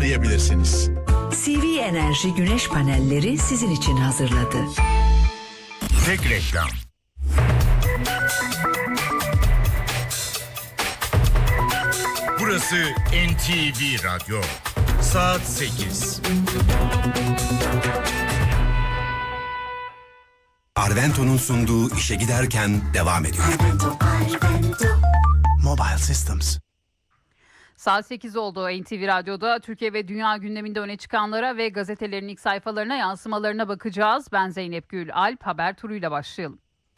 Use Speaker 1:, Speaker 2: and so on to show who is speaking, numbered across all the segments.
Speaker 1: arayabilirsiniz.
Speaker 2: CV Enerji Güneş Panelleri sizin için hazırladı.
Speaker 3: Tek reklam. Burası NTV Radyo. Saat 8.
Speaker 4: Arvento'nun sunduğu işe giderken devam ediyor.
Speaker 5: Mobile Systems.
Speaker 6: Saat 8 oldu. NTV Radyo'da Türkiye ve dünya gündeminde öne çıkanlara ve gazetelerin ilk sayfalarına yansımalarına bakacağız. Ben Zeynep Gül Alp, haber turuyla başlayalım.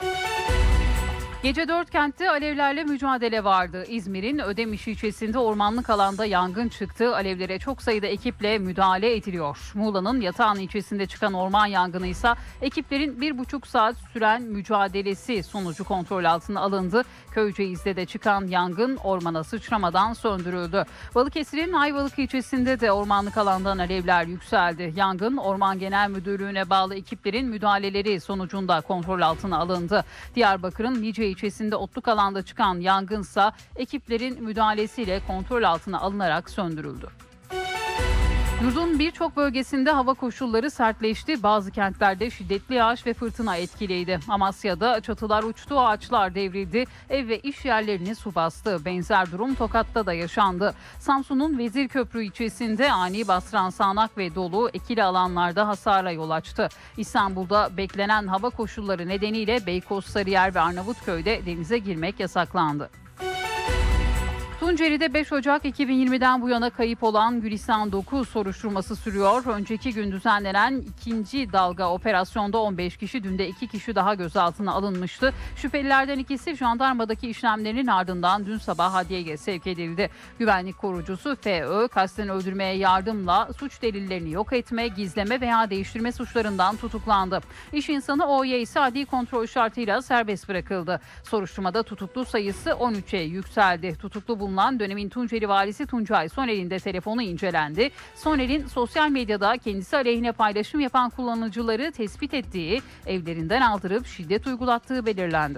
Speaker 6: Gece 4 kentte alevlerle mücadele vardı. İzmir'in Ödemiş ilçesinde ormanlık alanda yangın çıktı. Alevlere çok sayıda ekiple müdahale ediliyor. Muğla'nın Yatağan ilçesinde çıkan orman yangını ise ekiplerin 1,5 saat süren mücadelesi sonucu kontrol altına alındı. Köyceğiz'de de çıkan yangın ormana sıçramadan söndürüldü. Balıkesir'in Ayvalık ilçesinde de ormanlık alandan alevler yükseldi. Yangın Orman Genel Müdürlüğü'ne bağlı ekiplerin müdahaleleri sonucunda kontrol altına alındı. Diyarbakır'ın Lice ilçesinde otluk alanda çıkan yangınsa ekiplerin müdahalesiyle kontrol altına alınarak söndürüldü. Yurdun birçok bölgesinde hava koşulları sertleşti. Bazı kentlerde şiddetli yağış ve fırtına etkiliydi. Amasya'da çatılar uçtu, ağaçlar devrildi, ev ve iş yerlerini su bastı. Benzer durum Tokat'ta da yaşandı. Samsun'un Vezirköprü ilçesinde ani bastıran sağanak ve dolu ekili alanlarda hasara yol açtı. İstanbul'da beklenen hava koşulları nedeniyle Beykoz, Sarıyer ve Arnavutköy'de denize girmek yasaklandı. Tunceli'de 5 Ocak 2020'den bu yana kayıp olan Gülistan 9 soruşturması sürüyor. Önceki gün düzenlenen ikinci dalga operasyonda 15 kişi, dün de 2 kişi daha gözaltına alınmıştı. Şüphelilerden ikisi jandarmadaki işlemlerinin ardından dün sabah adliyeye sevk edildi. Güvenlik korucusu FÖ, kasten öldürmeye yardımla suç delillerini yok etme, gizleme veya değiştirme suçlarından tutuklandı. İş insanı OY ise adli kontrol şartıyla serbest bırakıldı. Soruşturmada tutuklu sayısı 13'e yükseldi. Tutuklu bulunan dönemin Tunceli valisi Tuncay Soner'in de telefonu incelendi. Soner'in sosyal medyada kendisi aleyhine paylaşım yapan kullanıcıları tespit ettiği, evlerinden aldırıp şiddet uygulattığı belirlendi.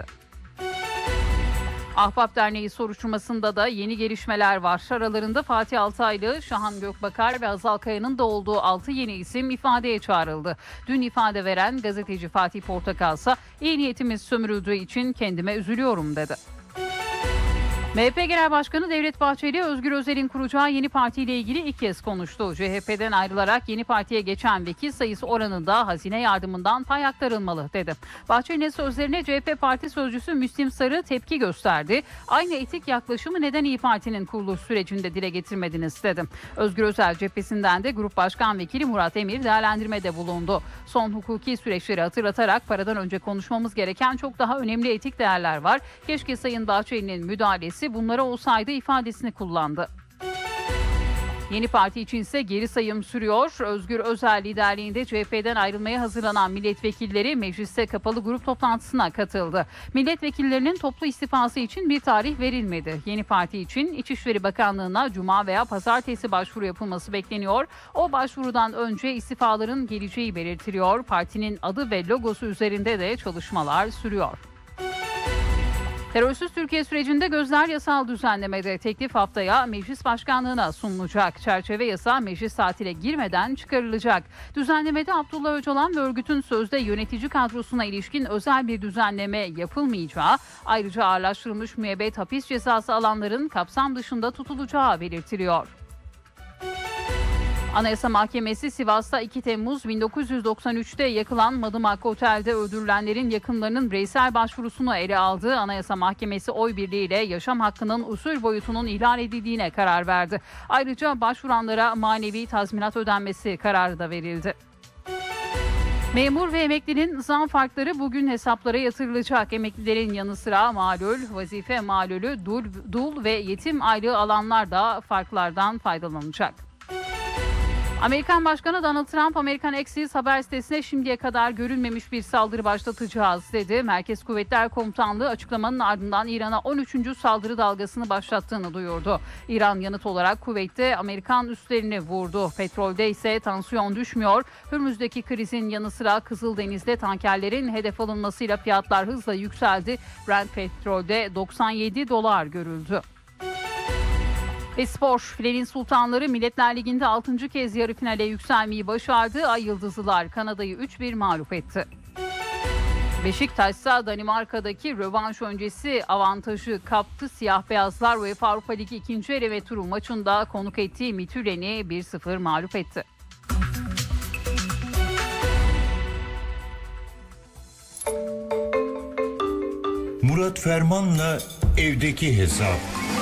Speaker 6: Ahbap Derneği soruşturmasında da yeni gelişmeler var. Aralarında Fatih Altaylı, Şahan Gökbakar ve Hazal Kaya'nın da olduğu 6 yeni isim ifadeye çağrıldı. Dün ifade veren gazeteci Fatih Portakal ise iyi niyetimiz sömürüldüğü için kendime üzülüyorum dedi. MHP Genel Başkanı Devlet Bahçeli, Özgür Özel'in kuracağı yeni partiyle ilgili ilk kez konuştu. CHP'den ayrılarak yeni partiye geçen vekil sayısı oranında hazine yardımından pay aktarılmalı dedi. Bahçeli'nin sözlerine CHP Parti Sözcüsü Müslim Sarı tepki gösterdi. Aynı etik yaklaşımı neden İYİ Parti'nin kuruluş sürecinde dile getirmediniz dedi. Özgür Özel cephesinden de Grup Başkan Vekili Murat Emir değerlendirmede bulundu. Son hukuki süreçleri hatırlatarak paradan önce konuşmamız gereken çok daha önemli etik değerler var. Keşke Sayın Bahçeli'nin müdahalesi bunlara olsaydı ifadesini kullandı. Yeni parti için ise geri sayım sürüyor. Özgür Özel liderliğinde CHP'den ayrılmaya hazırlanan milletvekilleri mecliste kapalı grup toplantısına katıldı. Milletvekillerinin toplu istifası için bir tarih verilmedi. Yeni parti için İçişleri Bakanlığı'na cuma veya pazartesi başvuru yapılması bekleniyor. O başvurudan önce istifaların geleceği belirtiliyor. Partinin adı ve logosu üzerinde de çalışmalar sürüyor. Terörsüz Türkiye sürecinde gözler yasal düzenlemede. Teklif haftaya meclis başkanlığına sunulacak. Çerçeve yasa meclis tatile girmeden çıkarılacak. Düzenlemede Abdullah Öcalan ve örgütün sözde yönetici kadrosuna ilişkin özel bir düzenleme yapılmayacağı, ayrıca ağırlaştırılmış müebbet hapis cezası alanların kapsam dışında tutulacağı belirtiliyor. Anayasa Mahkemesi Sivas'ta 2 Temmuz 1993'te yakılan Madımak Otel'de öldürülenlerin yakınlarının bireysel başvurusunu ele aldı. Anayasa Mahkemesi oy birliğiyle yaşam hakkının usul boyutunun ihlal edildiğine karar verdi. Ayrıca başvuranlara manevi tazminat ödenmesi kararı da verildi. Memur ve emeklinin zam farkları bugün hesaplara yatırılacak. Emeklilerin yanı sıra malul, vazife malulü, dul ve yetim aylığı alanlar da farklardan faydalanacak. Amerikan Başkanı Donald Trump, Amerikan Axios haber sitesine şimdiye kadar görülmemiş bir saldırı başlatacağız dedi. Merkez Kuvvetler Komutanlığı açıklamanın ardından İran'a 13. saldırı dalgasını başlattığını duyurdu. İran yanıt olarak kuvvette Amerikan üslerini vurdu. Petrolde ise tansiyon düşmüyor. Hürmüz'deki krizin yanı sıra Kızıldeniz'de tankerlerin hedef alınmasıyla fiyatlar hızla yükseldi. Brent petrolde $97 görüldü. Ve spor, filenin sultanları Milletler Ligi'nde 6. kez yarı finale yükselmeyi başardı. Ay Yıldızlılar Kanada'yı 3-1 mağlup etti. Beşiktaş ise Danimarka'daki rövanş öncesi avantajı kaptı. Siyah beyazlar UEFA Avrupa Ligi 2. eleme turu maçında konuk ettiği Midtjylland'i 1-0 mağlup etti.
Speaker 3: Murat Ferman'la evdeki hesap.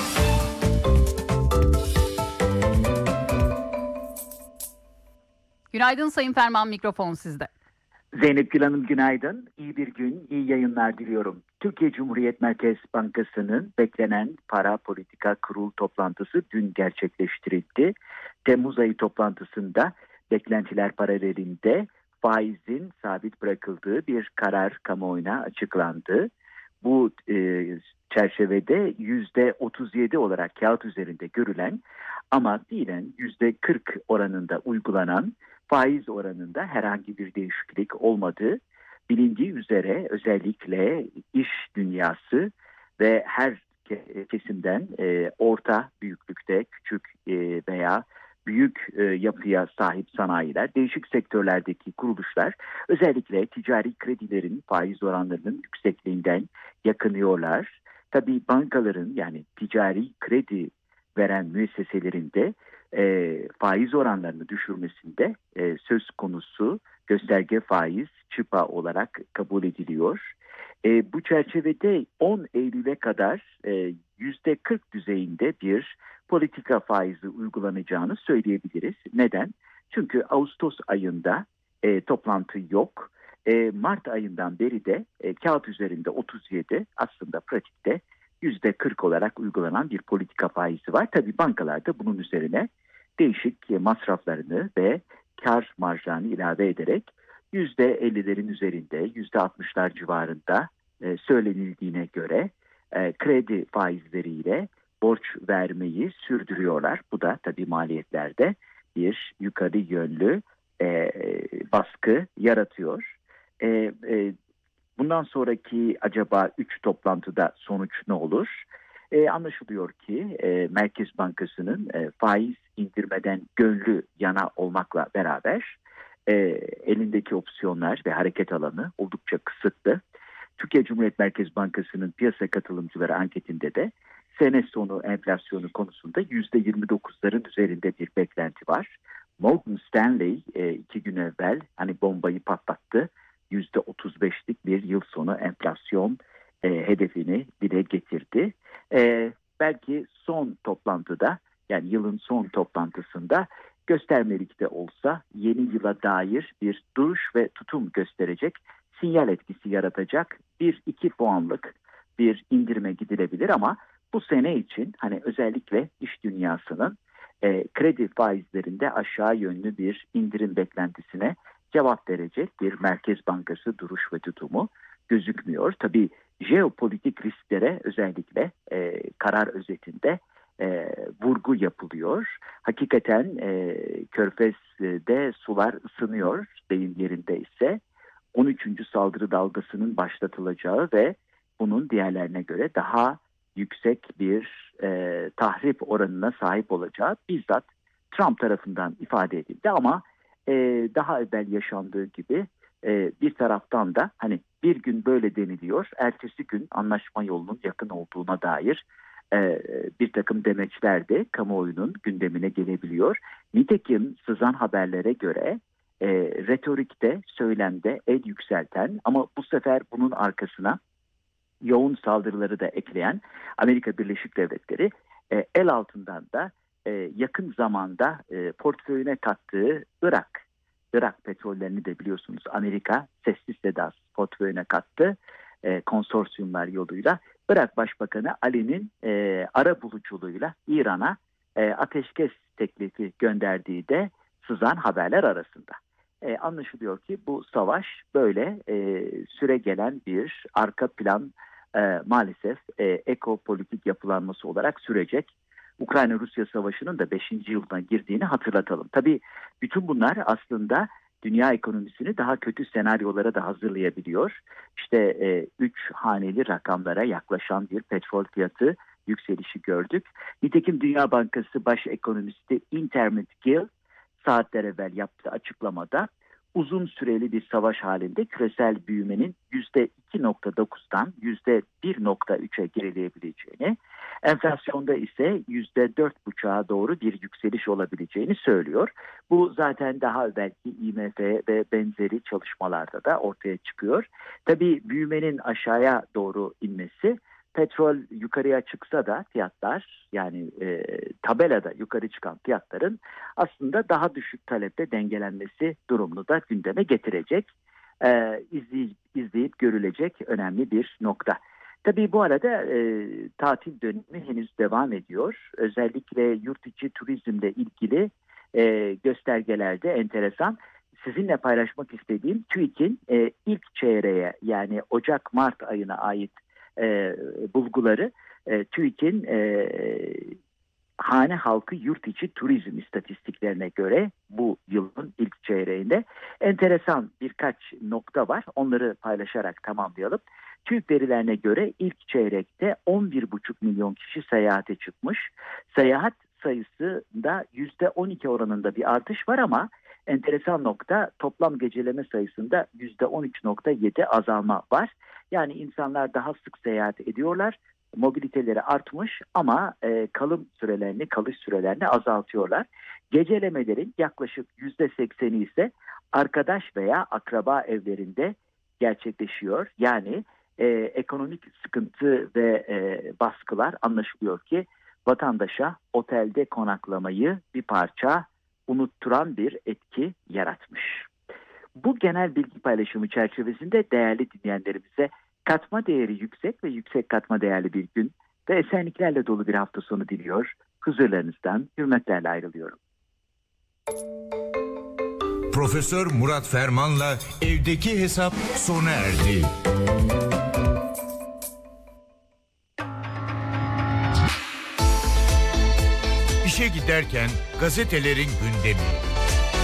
Speaker 6: Günaydın Sayın Ferman, mikrofon sizde.
Speaker 1: Zeynep Gül Hanım günaydın. İyi bir gün, iyi yayınlar diliyorum. Türkiye Cumhuriyet Merkez Bankası'nın beklenen para politika kurul toplantısı dün gerçekleştirildi. Temmuz ayı toplantısında beklentiler paralelinde faizin sabit bırakıldığı bir karar kamuoyuna açıklandı. Bu çerçevede %37 olarak kağıt üzerinde görülen ama fiilen %40 oranında uygulanan faiz oranında herhangi bir değişiklik olmadığı bilindiği üzere özellikle iş dünyası ve her kesimden orta büyüklükte küçük veya büyük yapıya sahip sanayiler, değişik sektörlerdeki kuruluşlar özellikle ticari kredilerin faiz oranlarının yüksekliğinden yakınıyorlar. Tabii bankaların yani ticari kredi veren müesseselerinde faiz oranlarını düşürmesinde söz konusu gösterge faiz çıpa olarak kabul ediliyor. Bu çerçevede 10 Eylül'e kadar %40 düzeyinde bir politika faizi uygulanacağını söyleyebiliriz. Neden? Çünkü Ağustos ayında toplantı yok. Mart ayından beri de kağıt üzerinde 37 aslında pratikte %40 olarak uygulanan bir politika faizi var. Tabii bankalar da bunun üzerine değişik masraflarını ve kar marjlarını ilave ederek %50'lerin üzerinde %60'lar civarında söylenildiğine göre kredi faizleriyle borç vermeyi sürdürüyorlar. Bu da tabii maliyetlerde bir yukarı yönlü baskı yaratıyor. Bundan sonraki acaba 3 toplantıda sonuç ne olur? Anlaşılıyor ki Merkez Bankası'nın faiz indirmeden gönlü yana olmakla beraber elindeki opsiyonlar ve hareket alanı oldukça kısıtlı. Türkiye Cumhuriyet Merkez Bankası'nın piyasa katılımcıları anketinde de sene sonu enflasyonu konusunda %29'ların üzerinde bir beklenti var. Morgan Stanley 2 gün evvel hani bombayı patlattı. %35'lik bir yıl sonu enflasyon hedefini dile getirdi. Belki son toplantıda yani yılın son toplantısında göstermelikte olsa yeni yıla dair bir duruş ve tutum gösterecek, sinyal etkisi yaratacak 1-2 puanlık bir indirime gidilebilir ama bu sene için hani özellikle iş dünyasının kredi faizlerinde aşağı yönlü bir indirim beklentisine cevap verecek bir Merkez Bankası duruş ve tutumu gözükmüyor. Tabii jeopolitik risklere özellikle karar özetinde vurgu yapılıyor. Hakikaten Körfez'de sular ısınıyor, deyim yerinde ise 13. saldırı dalgasının başlatılacağı ve bunun diğerlerine göre daha yüksek bir tahrip oranına sahip olacağı bizzat Trump tarafından ifade edildi ama daha evvel yaşandığı gibi bir taraftan da hani bir gün böyle deniliyor, ertesi gün anlaşma yolunun yakın olduğuna dair bir takım demeçler de kamuoyunun gündemine gelebiliyor. Nitekim sızan haberlere göre retorikte, söylemde el yükselten ama bu sefer bunun arkasına yoğun saldırıları da ekleyen Amerika Birleşik Devletleri el altından da yakın zamanda portföyüne kattığı Irak petrollerini de biliyorsunuz Amerika sessiz sedasız portföyüne kattı konsorsiyumlar yoluyla. Irak Başbakanı Ali'nin arabuluculuğuyla İran'a ateşkes teklifi gönderdiği de sızan haberler arasında. Anlaşılıyor ki bu savaş böyle süre gelen bir arka plan maalesef ekopolitik yapılanması olarak sürecek. Ukrayna-Rusya Savaşı'nın da 5. yılına girdiğini hatırlatalım. Tabii bütün bunlar aslında dünya ekonomisini daha kötü senaryolara da hazırlayabiliyor. İşte 3 haneli rakamlara yaklaşan bir petrol fiyatı yükselişi gördük. Nitekim Dünya Bankası Baş Ekonomisti Intermit Gill saatler evvel yaptığı açıklamada uzun süreli bir savaş halinde küresel büyümenin %2,9'dan %1,3'e gerileyebileceğini, enflasyonda ise %4,5'a doğru bir yükseliş olabileceğini söylüyor. Bu zaten daha evvelki IMF ve benzeri çalışmalarda da ortaya çıkıyor. Tabii büyümenin aşağıya doğru inmesi, petrol yukarıya çıksa da fiyatlar, yani tabelada yukarı çıkan fiyatların aslında daha düşük talepte dengelenmesi durumunu da gündeme getirecek. İzleyip görülecek önemli bir nokta. Tabii bu arada tatil dönemi henüz devam ediyor. Özellikle yurt içi turizmle ilgili göstergelerde enteresan. Sizinle paylaşmak istediğim TÜİK'in ilk çeyreğe, yani Ocak-Mart ayına ait bulguları, TÜİK'in hane halkı yurt içi turizm istatistiklerine göre bu yılın ilk çeyreğinde enteresan birkaç nokta var. Onları paylaşarak tamamlayalım. TÜİK verilerine göre ilk çeyrekte 11,5 milyon kişi seyahate çıkmış. Seyahat sayısında %12 oranında bir artış var ama enteresan nokta, toplam geceleme sayısında %13,7 azalma var. Yani insanlar daha sık seyahat ediyorlar. Mobiliteleri artmış ama kalış sürelerini azaltıyorlar. Gecelemelerin yaklaşık %80'i ise arkadaş veya akraba evlerinde gerçekleşiyor. Yani ekonomik sıkıntı ve baskılar anlaşılıyor ki vatandaşa otelde konaklamayı bir parça unutturan bir etki yaratmış. Bu genel bilgi paylaşımı çerçevesinde değerli dinleyenlerimize katma değeri yüksek ve yüksek katma değerli bir gün ve esenliklerle dolu bir hafta sonu diliyor. Huzurlarınızdan hürmetlerle ayrılıyorum.
Speaker 3: Profesör Murat Ferman'la evdeki hesap sona erdi. İşe giderken gazetelerin gündemi.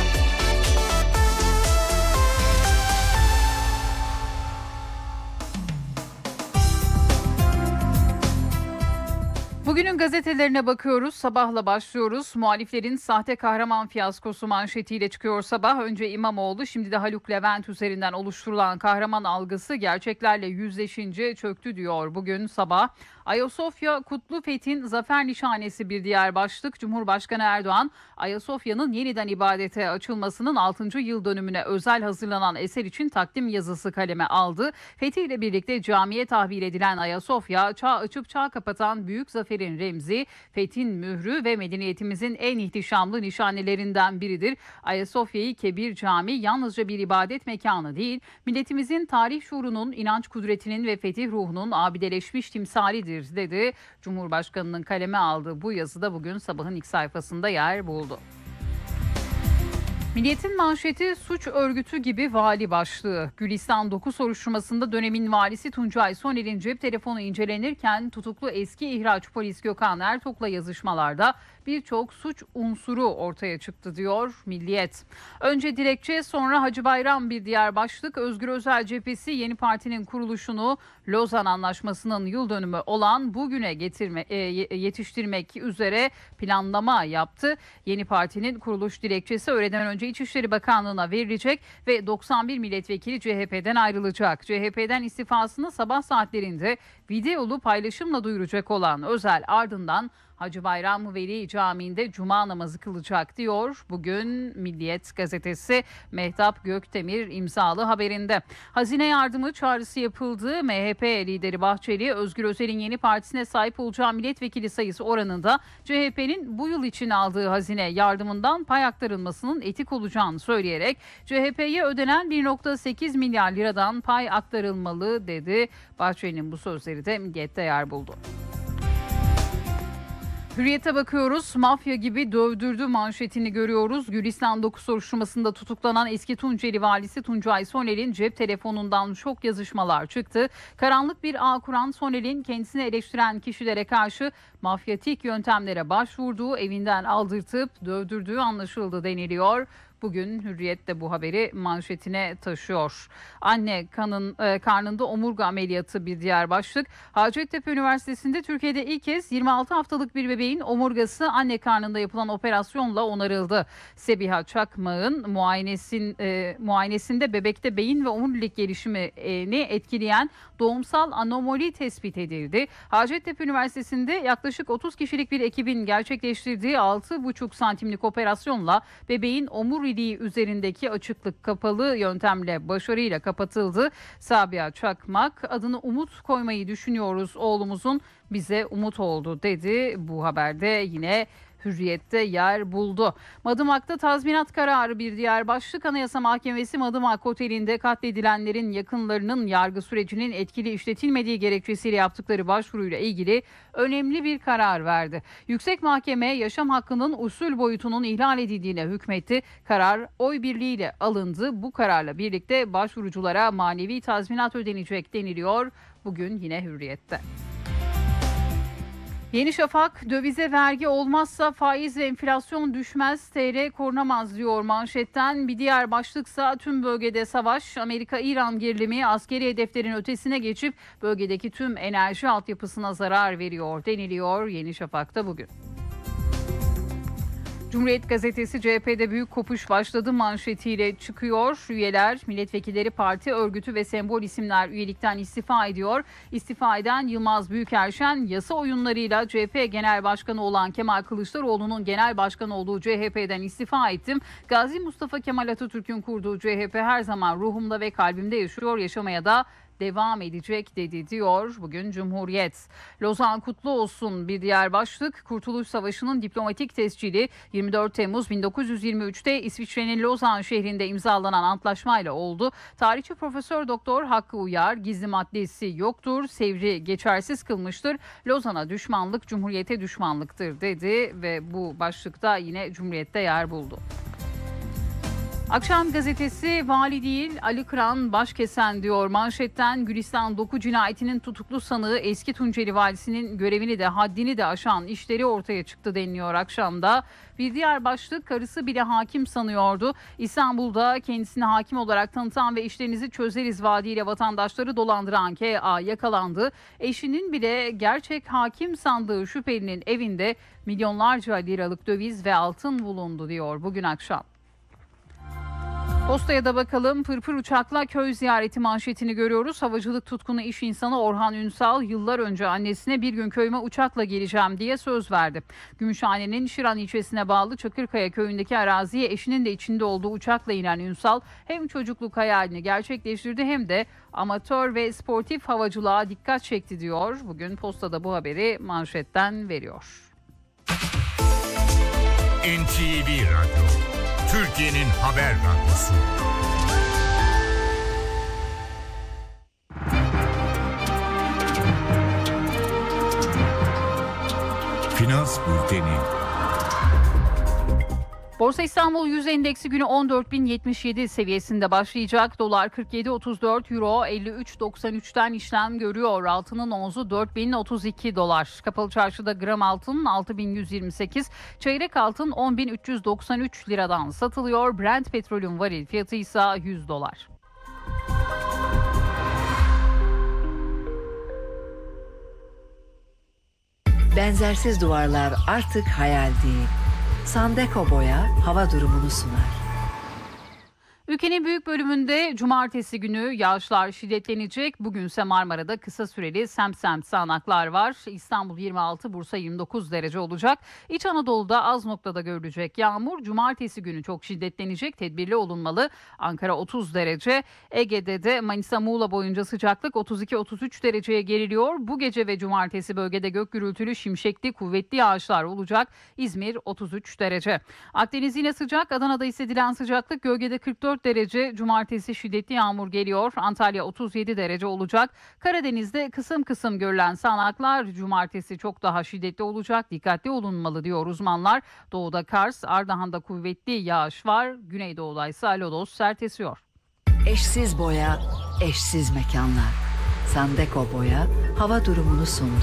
Speaker 6: Bugünün gazetelerine bakıyoruz. Sabahla başlıyoruz. Muhaliflerin sahte kahraman fiyaskosu manşetiyle çıkıyor sabah. Önce İmamoğlu, şimdi de Haluk Levent üzerinden oluşturulan kahraman algısı gerçeklerle yüzleşince çöktü diyor bugün sabah. Ayasofya Kutlu Fetih'in zafer nişanesi bir diğer başlık. Cumhurbaşkanı Erdoğan, Ayasofya'nın yeniden ibadete açılmasının 6. yıl dönümüne özel hazırlanan eser için takdim yazısı kaleme aldı. Fetih ile birlikte camiye tahvil edilen Ayasofya, çağ açıp çağ kapatan büyük zaferin remzi, fethin mührü ve medeniyetimizin en ihtişamlı nişanelerinden biridir. Ayasofya'yı Kebir Cami yalnızca bir ibadet mekanı değil, milletimizin tarih şuurunun, inanç kudretinin ve fetih ruhunun abideleşmiş timsalidir dedi. Cumhurbaşkanının kaleme aldığı bu yazıda bugün sabahın ilk sayfasında yer buldu. Milliyet'in manşeti suç örgütü gibi vali başlığı. Gülistan 9 soruşturmasında dönemin valisi Tuncay Soner'in cep telefonu incelenirken tutuklu eski ihraç polis Gökhan Ertok'la yazışmalarda birçok suç unsuru ortaya çıktı diyor Milliyet. Önce dilekçe, sonra Hacı Bayram bir diğer başlık. Özgür Özel cephesi Yeni Parti'nin kuruluşunu Lozan Anlaşması'nın yıl dönümü olan bugüne yetiştirmek üzere planlama yaptı. Yeni Parti'nin kuruluş dilekçesi öğleden önce İçişleri Bakanlığı'na verilecek ve 91 milletvekili CHP'den ayrılacak. CHP'den istifasını sabah saatlerinde videolu paylaşımla duyuracak olan Özel ardından Hacı Bayram Veli Camii'nde cuma namazı kılacak diyor bugün Milliyet gazetesi. Mehtap Gökdemir imzalı haberinde. Hazine yardımı çağrısı yapıldı. MHP lideri Bahçeli, Özgür Özel'in yeni partisine sahip olacağı milletvekili sayısı oranında CHP'nin bu yıl için aldığı hazine yardımından pay aktarılmasının etik olacağını söyleyerek CHP'ye ödenen 1,8 milyar liradan pay aktarılmalı dedi. Bahçeli'nin bu sözleri de Milliyet'te yer buldu. Hürriyet'e bakıyoruz. Mafya gibi dövdürdü manşetini görüyoruz. Gülistan 9 soruşturmasında tutuklanan eski Tunceli valisi Tuncay Soner'in cep telefonundan şok yazışmalar çıktı. Karanlık bir ağ kuran Soner'in kendisini eleştiren kişilere karşı mafyatik yöntemlere başvurduğu, evinden aldırtıp dövdürdüğü anlaşıldı deniliyor Bugün Hürriyet de bu haberi manşetine taşıyor. Anne karnında omurga ameliyatı bir diğer başlık. Hacettepe Üniversitesi'nde Türkiye'de ilk kez 26 haftalık bir bebeğin omurgası anne karnında yapılan operasyonla onarıldı. Sebiha Çakmak'ın muayenesinde bebekte beyin ve omurilik gelişimini etkileyen doğumsal anomali tespit edildi. Hacettepe Üniversitesi'nde yaklaşık 30 kişilik bir ekibin gerçekleştirdiği 6,5 santimlik operasyonla bebeğin omuriliği üzerindeki açıklık kapalı yöntemle başarıyla kapatıldı. Sabiha Çakmak, adını Umut koymayı düşünüyoruz, oğlumuzun bize umut oldu dedi. Bu haberde yine Hürriyet'te yer buldu. Madımak'ta tazminat kararı bir diğer başlık. Anayasa Mahkemesi Madımak Oteli'nde katledilenlerin yakınlarının yargı sürecinin etkili işletilmediği gerekçesiyle yaptıkları başvuruyla ilgili önemli bir karar verdi. Yüksek Mahkeme yaşam hakkının usul boyutunun ihlal edildiğine hükmetti. Karar oy birliğiyle alındı. Bu kararla birlikte başvuruculara manevi tazminat ödenecek deniliyor. Bugün yine Hürriyet'te. Yeni Şafak, dövize vergi olmazsa faiz ve enflasyon düşmez, TL korunamaz diyor manşetten. Bir diğer başlıksa tüm bölgede savaş, Amerika-İran gerilimi askeri hedeflerin ötesine geçip bölgedeki tüm enerji altyapısına zarar veriyor deniliyor Yeni Şafak'ta bugün. Cumhuriyet Gazetesi CHP'de büyük kopuş başladı manşetiyle çıkıyor. Üyeler, milletvekilleri, parti örgütü ve sembol isimler üyelikten istifa ediyor. İstifa eden Yılmaz Büyükerşen, yasa oyunlarıyla CHP Genel Başkanı olan Kemal Kılıçdaroğlu'nun genel başkan olduğu CHP'den istifa ettim. Gazi Mustafa Kemal Atatürk'ün kurduğu CHP her zaman ruhumda ve kalbimde yaşıyor, yaşamaya da devam edecek dedi diyor bugün Cumhuriyet. Lozan kutlu olsun bir diğer başlık. Kurtuluş Savaşı'nın diplomatik tescili 24 Temmuz 1923'te İsviçre'nin Lozan şehrinde imzalanan antlaşmayla oldu. Tarihçi Profesör Doktor Hakkı Uyar, gizli maddesi yoktur, Sevr'i geçersiz kılmıştır. Lozan'a düşmanlık Cumhuriyete düşmanlıktır dedi ve bu başlıkta yine Cumhuriyet'te yer buldu. Akşam gazetesi vali değil Ali Kıran başkesen diyor manşetten. Gülistan Doku cinayetinin tutuklu sanığı eski Tunceli valisinin görevini de haddini de aşan işleri ortaya çıktı deniliyor akşamda. Bir diğer başlık, karısı bile hakim sanıyordu. İstanbul'da kendisini hakim olarak tanıtan ve işlerinizi çözeriz vaadiyle vatandaşları dolandıran K.A. yakalandı. Eşinin bile gerçek hakim sandığı şüphelinin evinde milyonlarca liralık döviz ve altın bulundu diyor bugün akşam. Postaya da bakalım. Pırpır uçakla köy ziyareti manşetini görüyoruz. Havacılık tutkunu iş insanı Orhan Ünsal yıllar önce annesine bir gün köyüme uçakla geleceğim diye söz verdi. Gümüşhane'nin Şiran ilçesine bağlı Çakırkaya köyündeki araziye eşinin de içinde olduğu uçakla inen Ünsal hem çocukluk hayalini gerçekleştirdi hem de amatör ve sportif havacılığa dikkat çekti diyor. Bugün Posta'da bu haberi manşetten veriyor.
Speaker 3: NTV Radyo, Türkiye'nin haber radyosu. Finans Bülteni.
Speaker 6: Borsa İstanbul Yüz Endeksi günü 14.077 seviyesinde başlayacak. Dolar 47.34, Euro 53.93'ten işlem görüyor. Altının onzu 4.032 dolar. Kapalı çarşıda gram altın 6.128, çeyrek altın 10.393 liradan satılıyor. Brent petrolün varil fiyatı ise 100 dolar.
Speaker 2: Benzersiz duvarlar artık hayal değil. Sandeko Boya hava durumunu sunar.
Speaker 6: Ülkenin büyük bölümünde cumartesi günü yağışlar şiddetlenecek. Bugünse Marmara'da kısa süreli semsem sağanaklar var. İstanbul 26, Bursa 29 derece olacak. İç Anadolu'da az noktada görülecek yağmur. Cumartesi günü çok şiddetlenecek. Tedbirli olunmalı. Ankara 30 derece. Ege'de de Manisa Muğla boyunca sıcaklık 32-33 dereceye geriliyor. Bu gece ve cumartesi bölgede gök gürültülü, şimşekli, kuvvetli yağışlar olacak. İzmir 33 derece. Akdeniz yine sıcak. Adana'da hissedilen sıcaklık gölgede 44 derece. Cumartesi şiddetli yağmur geliyor. Antalya 37 derece olacak. Karadeniz'de kısım kısım görülen sağanaklar cumartesi çok daha şiddetli olacak. Dikkatli olunmalı diyor uzmanlar. Doğuda Kars, Ardahan'da kuvvetli yağış var. Güneydoğu'da ise lodos sert esiyor.
Speaker 2: Eşsiz boya, eşsiz mekanlar. Sandeko Boya hava durumunu sundu.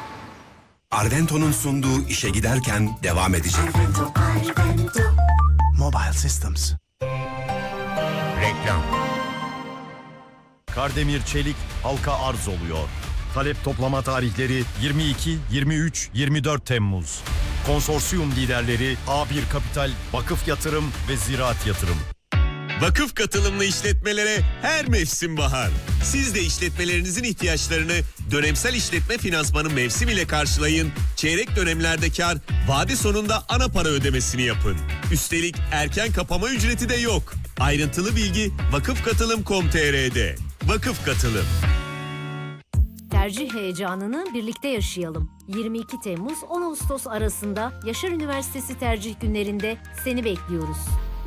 Speaker 4: Ardento'nun sunduğu işe giderken devam edecek.
Speaker 5: Mobile Systems.
Speaker 3: Reklam.
Speaker 7: Kardemir Çelik halka arz oluyor. Talep toplama tarihleri 22, 23, 24 Temmuz. Konsorsiyum liderleri A1 Kapital, Vakıf Yatırım ve Ziraat Yatırım.
Speaker 8: Vakıf katılımlı işletmelere her mevsim bahar. Siz de işletmelerinizin ihtiyaçlarını dönemsel işletme finansmanı mevsim ile karşılayın. Çeyrek dönemlerde kar, vade sonunda ana para ödemesini yapın. Üstelik erken kapama ücreti de yok. Ayrıntılı bilgi vakıfkatılım.com.tr'de. Vakıf Katılım.
Speaker 9: Tercih heyecanını birlikte yaşayalım. 22 Temmuz 10 Ağustos arasında Yaşar Üniversitesi tercih günlerinde seni bekliyoruz.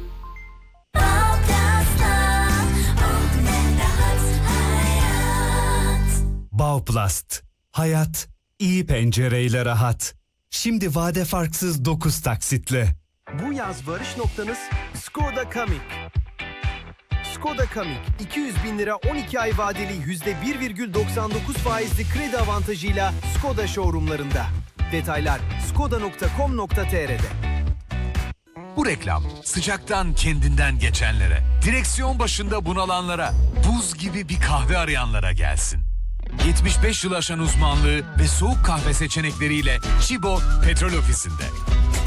Speaker 10: Bauplast. Hayat iyi pencereyle rahat. Şimdi vade farksız 9 taksitle.
Speaker 5: Bu yaz varış noktanız Skoda Kamiq. Skoda Kamiq 200 bin lira 12 ay vadeli %1,99 faizli kredi avantajıyla Skoda showroomlarında. Detaylar skoda.com.tr'de.
Speaker 11: Bu reklam sıcaktan kendinden geçenlere, direksiyon başında bunalanlara, buz gibi bir kahve arayanlara gelsin. 75 yıl aşan uzmanlığı ve soğuk kahve seçenekleriyle Chibo Petrol Ofisi'nde.